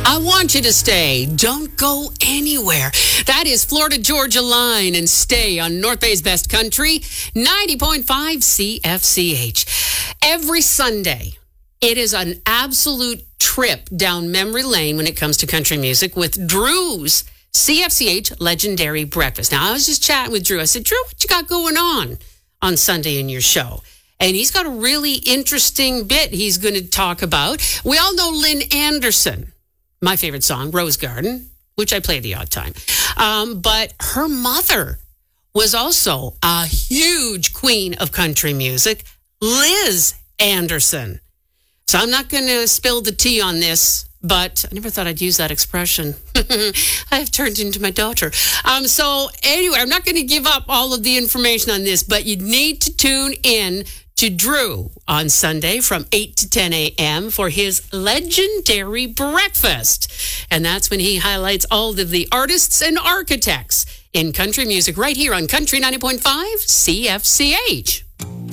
I want you to stay. Don't go anywhere. That is Florida Georgia Line and Stay on North Bay's Best Country, 90.5 CFCH. Every Sunday, it is an absolute trip down memory lane when it comes to country music with Drew's CFCH Legendary Breakfast. Now, I was just chatting with Drew. I said, Drew, what you got going on Sunday in your show? And he's got a really interesting bit he's going to talk about. We all know Lynn Anderson, my favorite song, Rose Garden, which I play the odd time. But her mother was also a huge queen of country music, Liz Anderson. So I'm not going to spill the tea on this, but I never thought I'd use that expression. I have turned into my daughter. So anyway, I'm not going to give up all of the information on this, but you need to tune in to Drew on Sunday from 8 to 10 a.m. for his legendary breakfast. And that's when he highlights all of the artists and architects in country music right here on Country 90.5 CFCH.